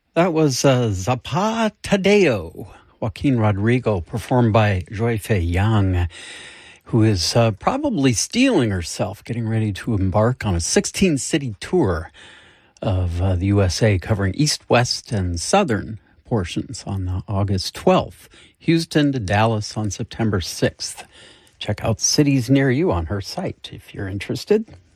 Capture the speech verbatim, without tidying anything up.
That was uh, Zapatadeo, Joaquin Rodrigo, performed by Joy Fei Yang, who is uh, probably stealing herself, getting ready to embark on a sixteen-city tour of uh, the U S A, covering east, west, and southern portions on uh, August twelfth. Houston to Dallas on September sixth. Check out cities near you on her site if you're interested.